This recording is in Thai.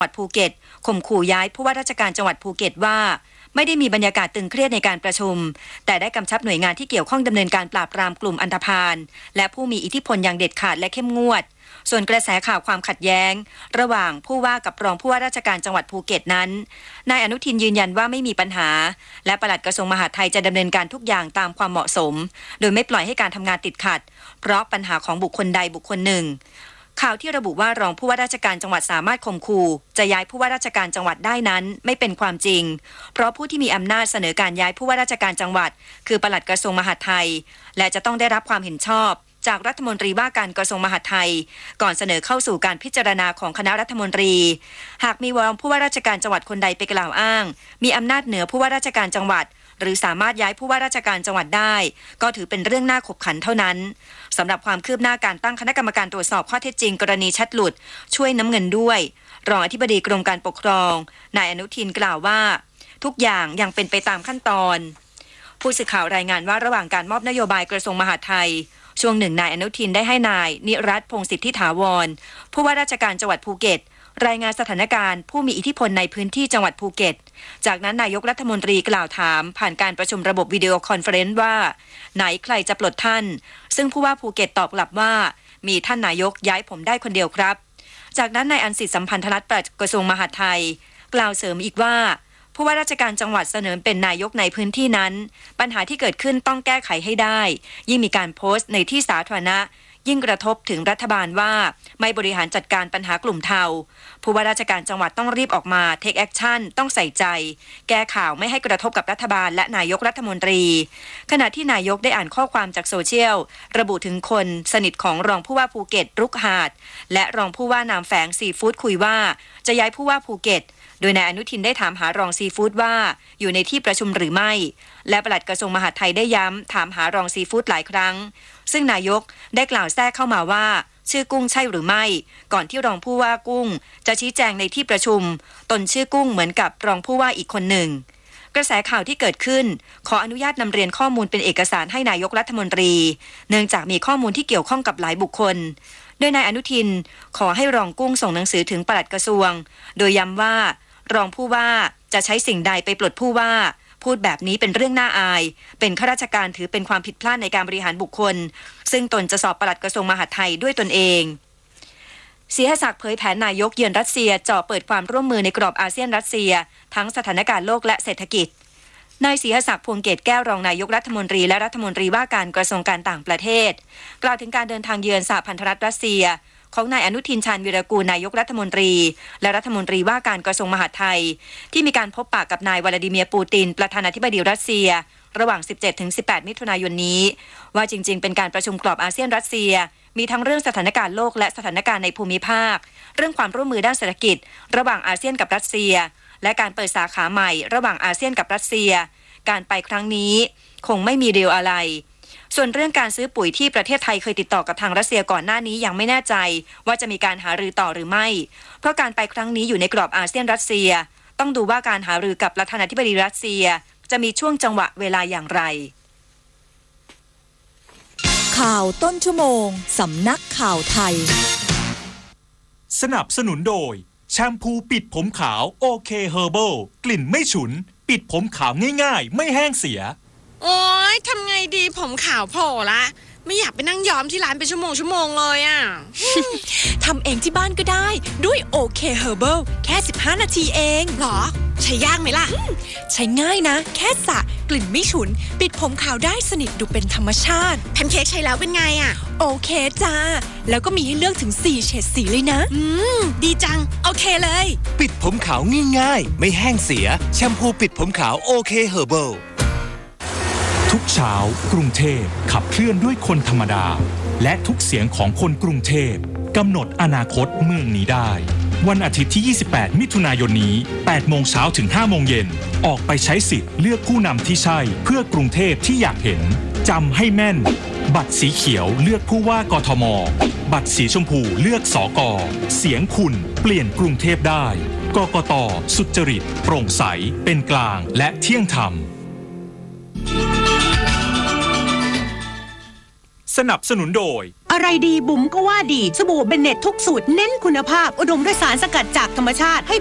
จังหวัดภูเก็ตข่มขู่ย้ายผู้ว่าราชการจังหวัดภูเก็ตว่าไม่ได้มีบรรยากาศตึงเครียดในการประชุมแต่ได้กำชับหน่วยงานที่เกี่ยวข้องดำเนินการปราบปรามกลุ่มอันธพาลและผู้มีอิทธิพลอย่างเด็ดขาดและเข้มงวดส่วนกระแสข่าวความขัดแย้งระหว่างผู้ว่ากับรองผู้ว่าราชการจังหวัดภูเก็ตนั้นนายอนุทินยืนยันว่าไม่มีปัญหาและปลัดกระทรวงมหาดไทยจะดำเนินการทุกอย่างตามความเหมาะสมโดยไม่ปล่อยให้การทำงานติดขัดเพราะปัญหาของบุคคลใดบุคคลหนึ่งข่าวที่ระบุว่ารองผู้ว่าราชการจังหวัดสามารถข่มขู่จะย้ายผู้ว่าราชการจังหวัดได้นั้นไม่เป็นความจริงเพราะผู้ที่มีอำนาจเสนอการย้ายผู้ว่าราชการจังหวัดคือปลัดกระทรวงมหาดไทยและจะต้องได้รับความเห็นชอบจากรัฐมนตรีว่าการกระทรวงมหาดไทยก่อนเสนอเข้าสู่การพิจารณาของคณะรัฐมนตรีหากมีรองผู้ว่าราชการจังหวัดคนใดไปกล่าวอ้างมีอำนาจเหนือผู้ว่าราชการจังหวัดหรือสามารถย้ายผู้ว่าราชการจังหวัดได้ก็ถือเป็นเรื่องน่าขบขันเท่านั้นสำหรับความคืบหน้าการตั้งคณะกรรมการตรวจสอบข้อเท็จจริงกรณีแชทหลุดช่วยน้ำเงินด้วยรองอธิบดีกรมการปกครองนายอนุทินกล่าวว่าทุกอย่างยังเป็นไปตามขั้นตอนผู้สื่อข่าวรายงานว่าระหว่างการมอบนโยบายกระทรวงมหาดไทยช่วงหนึ่งนายอนุทินได้ให้นายนิรัตน์พงษ์สิทธิถาวรผู้ว่าราชการจังหวัดภูเก็ตรายงานสถานการณ์ผู้มีอิทธิพลในพื้นที่จังหวัดภูเก็ตจากนั้นนายกรัฐมนตรีกล่าวถามผ่านการประชุมระบบวิดีโอคอนเฟอเรนซ์ว่าไหนใครจะปลดท่านซึ่งผู้ว่าภูเก็ตตอบกลับว่ามีท่านนายกย้ายผมได้คนเดียวครับจากนั้นนายอันสิทธิสัมพันธรัตน์ปลัดกระทรวงมหาดไทยกล่าวเสริมอีกว่าผู้ว่าราชการจังหวัดเสนอเป็นนายกในพื้นที่นั้นปัญหาที่เกิดขึ้นต้องแก้ไขให้ได้ยิ่งมีการโพสต์ในที่สาธารณะยิ่งกระทบถึงรัฐบาลว่าไม่บริหารจัดการปัญหากลุ่มเทาผู้ว่าราชการจังหวัดต้องรีบออกมาเทคแอคชั่นต้องใส่ใจแก้ข่าวไม่ให้กระทบกับรัฐบาลและนายกรัฐมนตรีขณะที่นายกได้อ่านข้อความจากโซเชียลระบุถึงคนสนิทของรองผู้ว่าภูเก็ตรุกหาดและรองผู้ว่านามแฝงซีฟู้ดคุยว่าจะย้ายผู้ว่าภูเก็ตโดยนายอนุทินได้ถามหารองซีฟู้ดว่าอยู่ในที่ประชุมหรือไม่และปลัดกระทรวงมหาดไทยได้ย้ำถามหารองซีฟู้ดหลายครั้งซึ่งนายกได้กล่าวแทรกเข้ามาว่าชื่อกุ้งใช่หรือไม่ก่อนที่รองผู้ว่ากุ้งจะชี้แจงในที่ประชุมตนชื่อกุ้งเหมือนกับรองผู้ว่าอีกคนหนึ่งกระแสข่าวที่เกิดขึ้นขออนุญาตนำเรียนข้อมูลเป็นเอกสารให้นายกรัฐมนตรีเนื่องจากมีข้อมูลที่เกี่ยวข้องกับหลายบุคคลโดยนายอนุทินขอให้รองกุ้งส่งหนังสือถึงปลัดกระทรวงโดยย้ำว่ารองผู้ว่าจะใช้สิ่งใดไปปลดผู้ว่าพูดแบบนี้เป็นเรื่องน่าอายเป็นข้าราชการถือเป็นความผิดพลาดในการบริหารบุคคลซึ่งตนจะสอบปลัดกระทรวงมหาดไทยด้วยตนเองศรีหศักดิ์เผยแผนนายกเยือนรัสเซียจ่อเปิดความร่วมมือในกรอบอาเซียนรัสเซียทั้งสถานการณ์โลกและเศรษฐกิจนายศรีหศักดิ์พวงเกตแก้วรองนายกรัฐมนตรีและรัฐมนตรีว่าการกระทรวงการต่างประเทศกล่าวถึงการเดินทางเยือนสหพันธรัฐรัสเซียของนายอนุทินชาญวีรกูลนายกรัฐมนตรีและรัฐมนตรีว่าการกระทรวงมหาดไทยที่มีการพบปะกับนายวลาดิเมียร์ปูตินประธานาธิบดีรัสเซียระหว่าง 17-18 มิถุนายนนี้ว่าจริงๆเป็นการประชุมกรอบอาเซียนรัสเซียมีทั้งเรื่องสถานการณ์โลกและสถานการณ์ในภูมิภาคเรื่องความร่วมมือด้านเศรษฐกิจระหว่างอาเซียนกับรัสเซียและการเปิดสาขาใหม่ระหว่างอาเซียนกับรัสเซียการไปครั้งนี้คงไม่มีเดียวอะไรส่วนเรื่องการซื้อปุ๋ยที่ประเทศไทยเคยติดต่อกับทางรัสเซียก่อนหน้านี้ยังไม่แน่ใจว่าจะมีการหารือต่อหรือไม่เพราะการไปครั้งนี้อยู่ในกรอบอาเซียนรัสเซียต้องดูว่าการหารือกับประธานาธิบดีรัสเซียจะมีช่วงจังหวะเวลาอย่างไรข่าวต้นชั่วโมงสำนักข่าวไทยสนับสนุนโดยแชมพูปิดผมขาวโอเคเฮอร์เบิลกลิ่นไม่ฉุนปิดผมขาวง่ายๆไม่แห้งเสียโอ๊ยทำไงดีผมขาวโผล่ละไม่อยากไปนั่งย้อมที่ร้านเป็นชั่วโมงเลยอ่ะทำเองที่บ้านก็ได้ด้วยโอเคเฮอร์เบิลแค่15นาทีเองหรอใช้ยากไหมล่ะใช้ง่ายนะแค่สระกลิ่นไม่ฉุนปิดผมขาวได้สนิทดูเป็นธรรมชาติแพนเค้กใช้แล้วเป็นไงอ่ะโอเคจ้าแล้วก็มีให้เลือกถึง4เฉดสีเลยนะดีจังโอเคเลยปิดผมขาวง่ายๆไม่แห้งเสียแชมพูปิดผมขาวโอเคเฮอร์เบิลทุกเช้ากรุงเทพขับเคลื่อนด้วยคนธรรมดาและทุกเสียงของคนกรุงเทพกำหนดอนาคตเมืองนี้ได้วันอาทิตย์ที่28มิถุนายนนี้8โมงเช้าถึง5โมงเย็นออกไปใช้สิทธิ์เลือกผู้นำที่ใช่เพื่อกรุงเทพที่อยากเห็นจำให้แม่นบัตรสีเขียวเลือกผู้ว่ากทมบัตรสีชมพูเลือกสก.เสียงคุณเปลี่ยนกรุงเทพได้กกต.สุจริตโปร่งใสเป็นกลางและเที่ยงธรรมสนับสนุนโดยอะไรดีบุ๋มก็ว่าดีสบู่เบนเน็ตทุกสูตรเน้นคุณภาพอุดมด้วยสารสกัดจากธรรมชาติให้